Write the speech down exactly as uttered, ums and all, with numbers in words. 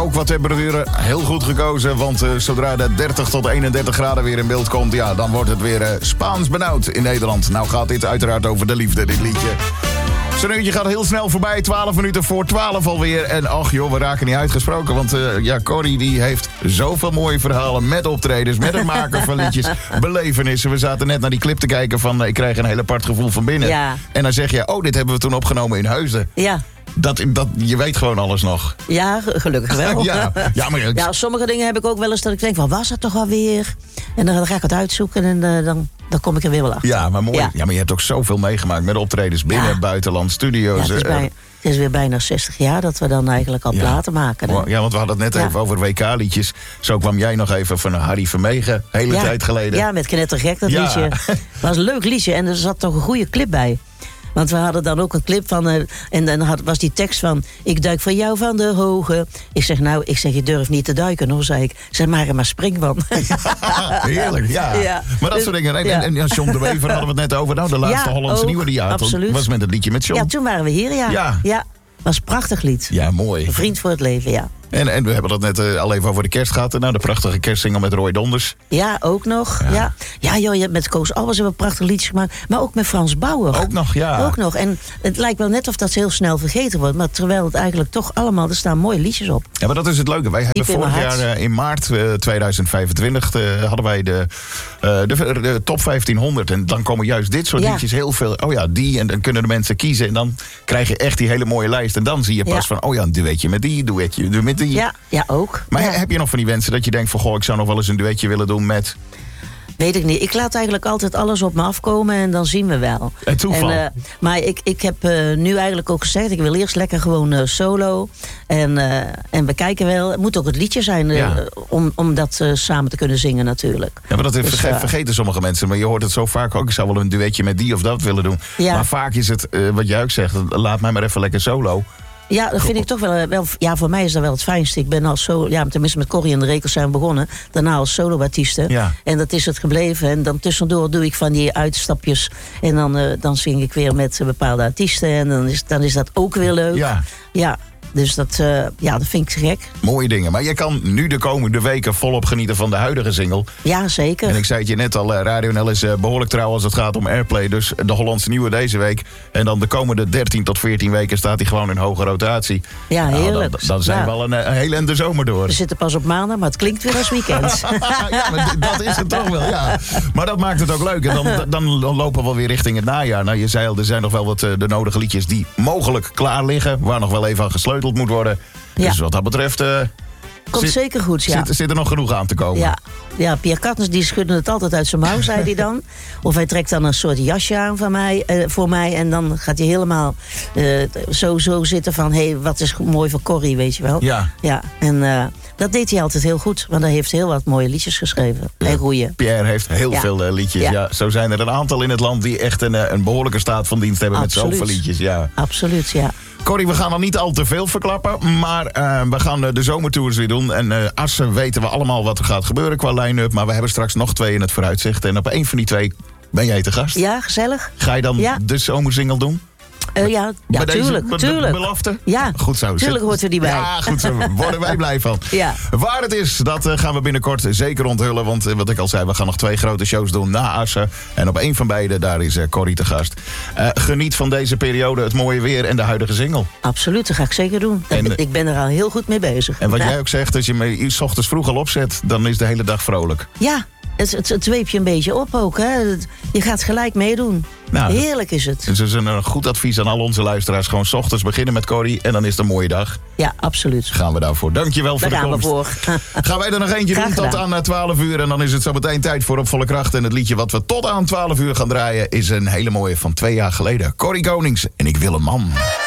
ook wat temperaturen. Heel goed gekozen, want uh, zodra de dertig tot eenendertig graden weer in beeld komt... ja, dan wordt het weer uh, Spaans benauwd in Nederland. Nou gaat dit uiteraard over de liefde, dit liedje. Zo'n uurtje gaat heel snel voorbij, twaalf minuten voor twaalf alweer. En ach joh, we raken niet uitgesproken, want uh, ja, Corrie die heeft zoveel mooie verhalen met optredens, met het maken van liedjes, belevenissen. We zaten net naar die clip te kijken van uh, ik krijg een heel apart gevoel van binnen. Ja. En dan zeg je, oh, dit hebben we toen opgenomen in Heusden. Ja. Dat, dat, je weet gewoon alles nog. Ja, gelukkig wel. ja, ja, maar ja, sommige dingen heb ik ook wel eens dat ik denk, van was dat toch alweer? En dan ga ik het uitzoeken en uh, dan, dan kom ik er weer wel achter. Ja, maar mooi. Ja. Ja. ja, maar je hebt ook zoveel meegemaakt met optredens binnen, ja. buitenland, studio's. Ja, het, is bij, het is weer bijna zestig jaar dat we dan eigenlijk al ja. platen maken. Hè? Ja, want we hadden het net ja. even over W K-liedjes. Zo kwam jij nog even van Harry Vermegen, hele ja. tijd geleden. Ja, met Knettergek, dat ja. liedje. Het was een leuk liedje en er zat toch een goede clip bij. Want we hadden dan ook een clip van... Uh, en dan had, was die tekst van... Ik duik voor jou van de hoge. Ik zeg, nou, ik zeg, je durft niet te duiken, hoor, zei ik. Ik zeg, maar er maar spring van. Heerlijk, ja. ja. Maar dat dus, soort dingen. En, ja. en, en John de Wever hadden we het net over. Nou, de laatste ja, Hollandse ook, nieuwe die je had. Was met het liedje met John. Ja, toen waren we hier, ja. Ja. ja. Was een prachtig lied. Ja, mooi. Een vriend voor het leven, ja. En, en we hebben dat net uh, al even over de kerst gehad. Nou, de prachtige kerstsingle met Roy Donders. Ja, ook nog. Ja, ja. ja joh, je hebt met Koos Albers hebben prachtige liedjes gemaakt. Maar ook met Frans Bauer. Ook nog, ja. Ook nog. En het lijkt wel net of dat heel snel vergeten wordt. Maar terwijl het eigenlijk toch allemaal... Er staan mooie liedjes op. Ja, maar dat is het leuke. Wij hebben Diep vorig jaar uh, in maart uh, tweeduizend vijfentwintig... Uh, hadden wij de, uh, de, de top vijftienhonderd. En dan komen juist dit soort ja. liedjes heel veel... Oh ja, die. En dan kunnen de mensen kiezen. En dan krijg je echt die hele mooie lijst. En dan zie je pas ja. van... Oh ja, een duetje met die, duetje met die. Ja, ja ook. Maar ja. heb je nog van die wensen dat je denkt van... Goh, ik zou nog wel eens een duetje willen doen met... Weet ik niet. Ik laat eigenlijk altijd alles op me afkomen en dan zien we wel. Het toeval. En, uh, maar ik, ik heb uh, nu eigenlijk ook gezegd... ik wil eerst lekker gewoon uh, solo. En, uh, en we kijken wel. Het moet ook het liedje zijn uh, ja. om, om dat uh, samen te kunnen zingen natuurlijk. Ja, maar dat dus, verge- vergeten sommige mensen. Maar je hoort het zo vaak ook. Ik zou wel een duetje met die of dat willen doen. Ja. Maar vaak is het, uh, wat jij ook zegt... laat mij maar even lekker solo... Ja, dat vind ik toch wel, wel... Ja, voor mij is dat wel het fijnste. Ik ben als solo... Ja, tenminste met Corrie en de Rekels zijn we begonnen. Daarna als solo-artiesten. Ja. En dat is het gebleven. En dan tussendoor doe ik van die uitstapjes. En dan, uh, dan zing ik weer met bepaalde artiesten. En dan is, dan is dat ook weer leuk. Ja. Ja. Dus dat, uh, ja, dat vind ik gek. Mooie dingen. Maar je kan nu de komende weken volop genieten van de huidige single. Ja, zeker. En ik zei het je net al, Radio N L is uh, behoorlijk trouw als het gaat om airplay. Dus de Hollandse nieuwe deze week. En dan de komende dertien tot veertien weken staat hij gewoon in hoge rotatie. Ja, heerlijk. Nou, dan, dan zijn ja. we al een, een hele ende zomer door. We zitten pas op maandag, maar het klinkt weer als weekend. Ja, maar dat is het toch wel, ja. Maar dat maakt het ook leuk. En dan, dan lopen we weer richting het najaar. Nou, je zei al, er zijn nog wel wat uh, de nodige liedjes die mogelijk klaar liggen. Waar nog wel even aan gesleuteld moet worden. Ja. Dus wat dat betreft... Uh, Komt zit, zeker goed, ja. Zit, zit er nog genoeg aan te komen. Ja, ja Pierre Katners die schudde het altijd uit zijn mouw, zei hij dan. Of hij trekt dan een soort jasje aan van mij, uh, voor mij. En dan gaat hij helemaal uh, zo, zo zitten van... hé, hey, wat is mooi voor Corrie, weet je wel. Ja. Ja, en uh, dat deed hij altijd heel goed. Want hij heeft heel wat mooie liedjes geschreven. Ja. En goeie. Pierre heeft heel ja. veel uh, liedjes. Ja. Ja. Zo zijn er een aantal in het land die echt een, een behoorlijke staat van dienst hebben. Absoluut. Met zoveel liedjes. Ja. Absoluut, ja. Corrie, we gaan nog niet al te veel verklappen. Maar uh, we gaan uh, de zomertours weer doen. En uh, Assen weten we allemaal wat er gaat gebeuren qua line-up. Maar we hebben straks nog twee in het vooruitzicht. En op één van die twee ben jij te gast. Ja, gezellig. Ga je dan ja. de zomersingle doen? Uh, ja, ja bij tuurlijk, deze be- tuurlijk. belofte? Ja, goed zo. tuurlijk hoort er die bij. Ja, goed zo. Worden wij blij van. Ja. Waar het is, dat uh, gaan we binnenkort zeker onthullen. Want uh, wat ik al zei, we gaan nog twee grote shows doen na Assen. En op één van beide, daar is uh, Corrie te gast. Uh, geniet van deze periode, het mooie weer en de huidige single. Absoluut, dat ga ik zeker doen. En, uh, ik ben er al heel goed mee bezig. En wat ja. jij ook zegt, als je me 's ochtends vroeg al opzet, dan is de hele dag vrolijk. Ja. Het, het, het zweep je een beetje op ook, hè. Je gaat gelijk meedoen. Nou, heerlijk is het. Dus is een goed advies aan al onze luisteraars. Gewoon 's ochtends beginnen met Corrie en dan is het een mooie dag. Ja, absoluut. Gaan we daarvoor. Dankjewel voor Daar de komst. Daar gaan we voor. Gaan wij er nog eentje Graag doen tot gedaan. aan twaalf uur. En dan is het zo meteen tijd voor Op Volle Kracht. En het liedje wat we tot aan twaalf uur gaan draaien is een hele mooie van twee jaar geleden. Corrie Konings en Ik wil een man.